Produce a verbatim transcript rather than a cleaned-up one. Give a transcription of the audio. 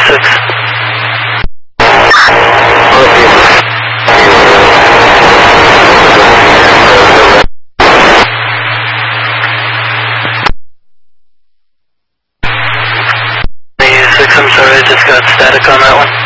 six. six, I'm sorry, I just got static on that one.